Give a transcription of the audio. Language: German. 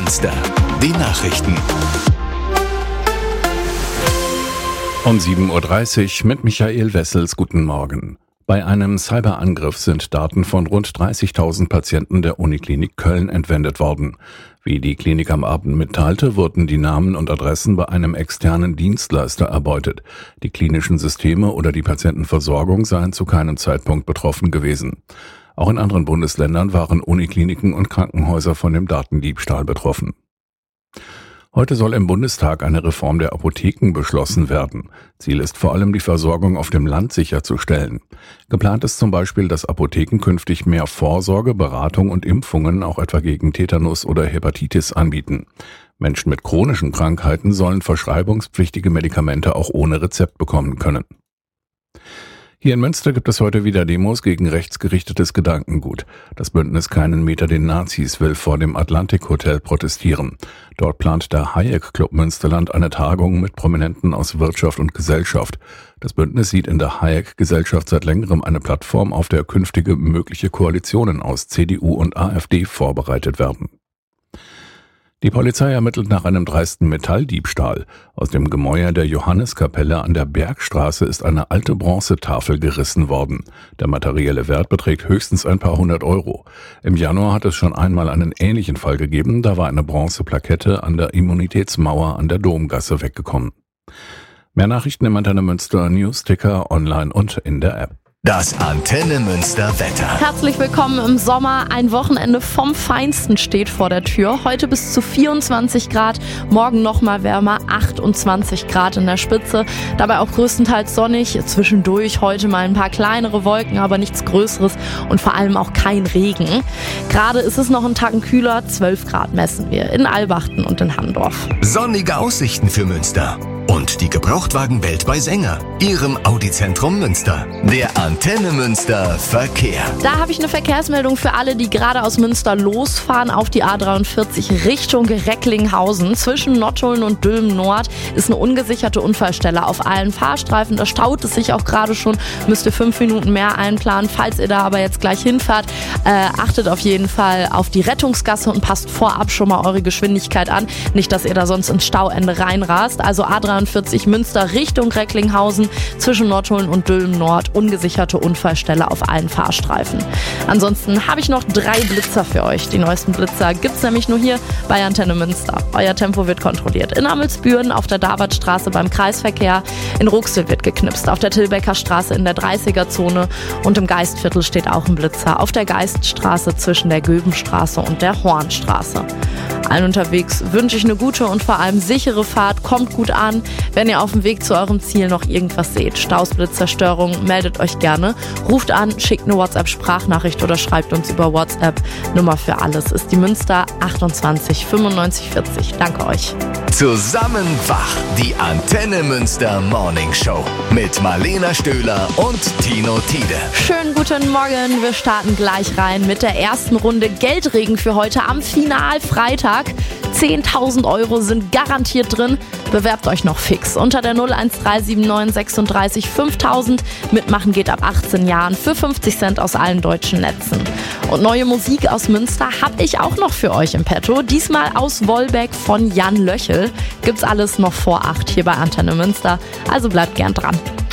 Münster. Die Nachrichten. Um 7.30 Uhr mit Michael Wessels. Guten Morgen. Bei einem Cyberangriff sind Daten von rund 30.000 Patienten der Uniklinik Köln entwendet worden. Wie die Klinik am Abend mitteilte, wurden die Namen und Adressen bei einem externen Dienstleister erbeutet. Die klinischen Systeme oder die Patientenversorgung seien zu keinem Zeitpunkt betroffen gewesen. Auch in anderen Bundesländern waren Unikliniken und Krankenhäuser von dem Datendiebstahl betroffen. Heute soll im Bundestag eine Reform der Apotheken beschlossen werden. Ziel ist vor allem, die Versorgung auf dem Land sicherzustellen. Geplant ist zum Beispiel, dass Apotheken künftig mehr Vorsorge, Beratung und Impfungen auch etwa gegen Tetanus oder Hepatitis anbieten. Menschen mit chronischen Krankheiten sollen verschreibungspflichtige Medikamente auch ohne Rezept bekommen können. Hier in Münster gibt es heute wieder Demos gegen rechtsgerichtetes Gedankengut. Das Bündnis Keinen Meter den Nazis will vor dem Atlantik Hotel protestieren. Dort plant der Hayek Club Münsterland eine Tagung mit Prominenten aus Wirtschaft und Gesellschaft. Das Bündnis sieht in der Hayek Gesellschaft seit längerem eine Plattform, auf der künftige mögliche Koalitionen aus CDU und AfD vorbereitet werden. Die Polizei ermittelt nach einem dreisten Metalldiebstahl. Aus dem Gemäuer der Johanneskapelle an der Bergstraße ist eine alte Bronzetafel gerissen worden. Der materielle Wert beträgt höchstens ein paar hundert Euro. Im Januar hat es schon einmal einen ähnlichen Fall gegeben. Da war eine Bronzeplakette an der Immunitätsmauer an der Domgasse weggekommen. Mehr Nachrichten im Antenne Münster Newsticker, online und in der App. Das Antenne Münster Wetter. Herzlich willkommen im Sommer. Ein Wochenende vom Feinsten steht vor der Tür. Heute bis zu 24 Grad, morgen nochmal wärmer, 28 Grad in der Spitze. Dabei auch größtenteils sonnig, zwischendurch heute mal ein paar kleinere Wolken, aber nichts Größeres und vor allem auch kein Regen. Gerade ist es noch einen Tacken kühler, 12 Grad messen wir in Albachten und in Handorf. Sonnige Aussichten für Münster. Und die Gebrauchtwagenwelt bei Sänger, Ihrem Audi-Zentrum Münster. Der Antenne Münster Verkehr. Da habe ich eine Verkehrsmeldung für alle, die gerade aus Münster losfahren auf die A43 Richtung Recklinghausen. Zwischen Nottuln und Dülmen Nord ist eine ungesicherte Unfallstelle auf allen Fahrstreifen. Da staut es sich auch gerade schon. Müsst ihr 5 Minuten mehr einplanen. Falls ihr da aber jetzt gleich hinfahrt, achtet auf jeden Fall auf die Rettungsgasse und passt vorab schon mal eure Geschwindigkeit an. Nicht, dass ihr da sonst ins Stauende reinrast. Also A43 Münster Richtung Recklinghausen, zwischen Nottuln und Dülmen Nord, ungesicherte Unfallstelle auf allen Fahrstreifen. Ansonsten habe ich noch 3 Blitzer für euch. Die neuesten Blitzer gibt's nämlich nur hier bei Antenne Münster. Euer Tempo wird kontrolliert. In Amelsbüren auf der Dabertstraße beim Kreisverkehr, in Ruxel wird geknipst, auf der Tilbecker Straße in der 30er-Zone und im Geistviertel steht auch ein Blitzer auf der Geiststraße zwischen der Göbenstraße und der Hornstraße. Allen unterwegs wünsche ich eine gute und vor allem sichere Fahrt. Kommt gut an. Wenn ihr auf dem Weg zu eurem Ziel noch irgendwas seht, Staus, Blitzzerstörung, meldet euch gerne. Ruft an, schickt eine WhatsApp-Sprachnachricht oder schreibt uns über WhatsApp. Nummer für alles ist die Münster 28 95 40. Danke euch. Zusammen wach, die Antenne Münster Morning Show mit Marlena Stöhler und Tino Tiede. Schönen guten Morgen. Wir starten gleich rein mit der ersten Runde Geldregen für heute am Finalfreitag. 10.000 Euro sind garantiert drin. Bewerbt euch noch fix unter der 01379 36 5000. Mitmachen geht ab 18 Jahren für 50 Cent aus allen deutschen Netzen. Und neue Musik aus Münster habe ich auch noch für euch im Petto. Diesmal aus Wolbeck von Jan Löchel. Gibt's alles noch vor 8 hier bei Antenne Münster. Also bleibt gern dran.